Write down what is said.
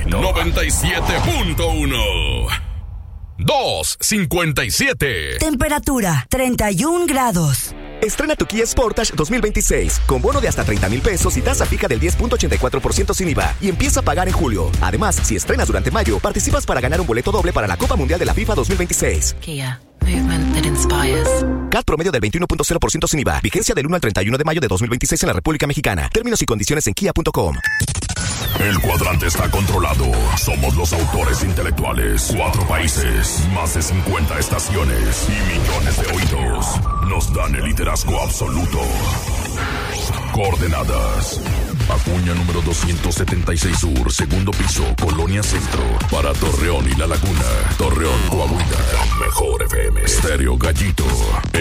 97.1. 257. Temperatura 31 grados. Estrena tu Kia Sportage 2026 con bono de hasta 30,000 pesos y tasa fija del 10.84% sin IVA y empieza a pagar en julio. Además, si estrenas durante mayo, participas para ganar un boleto doble para la Copa Mundial de la FIFA 2026. Kia, movement that inspires. CAT promedio del 21.0% sin IVA. Vigencia del 1 al 31 de mayo de 2026 en la República Mexicana. Términos y condiciones en kia.com. El cuadrante está controlado. Somos los autores intelectuales. 4 países, más de 50 estaciones y millones de oídos. Nos dan el liderazgo absoluto. Coordenadas: Acuña número 276 Sur, segundo piso, Colonia Centro. Para Torreón y La Laguna. Torreón, Coahuila. Mejor FM. Estéreo Gallito.